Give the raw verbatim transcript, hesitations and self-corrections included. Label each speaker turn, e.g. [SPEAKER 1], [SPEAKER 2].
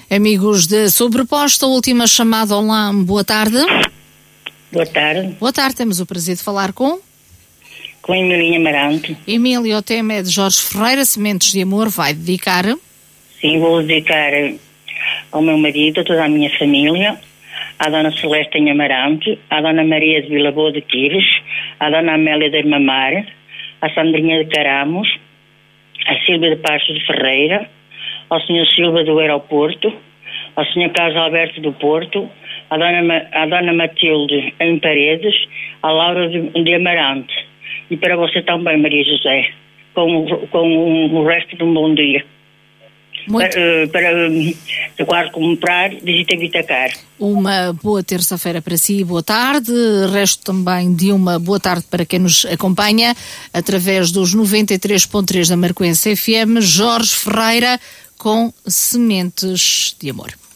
[SPEAKER 1] Amigos de Sobreposta, última chamada. Olá, boa tarde.
[SPEAKER 2] Boa tarde.
[SPEAKER 1] Boa tarde, temos o prazer de falar com...
[SPEAKER 2] Com Emília Amarante.
[SPEAKER 1] Emília, o tema é de Jorge Ferreira, Sementes de Amor, vai dedicar?
[SPEAKER 2] Sim, vou dedicar ao meu marido, a toda a minha família, à Dona Celeste em Amarante, à Dona Maria de Vila Boa de Quires, à Dona Amélia de Irmamar, à Sandrinha de Caramos, à Silvia de Passos de Ferreira, ao senhor Silva do Aeroporto, ao senhor Carlos Alberto do Porto, à Dona, Ma, à Dona Matilde em Paredes, à Laura de, de Amarante. E para você também, Maria José, com, com o resto de um bom dia.
[SPEAKER 1] Muito.
[SPEAKER 2] Para, para, para quase comprar, visita Vitacar.
[SPEAKER 1] Uma boa terça-feira para si, boa tarde. Resto também de uma boa tarde para quem nos acompanha através dos noventa e três ponto três da Marcoense F M. Jorge Ferreira com Sementes de Amor.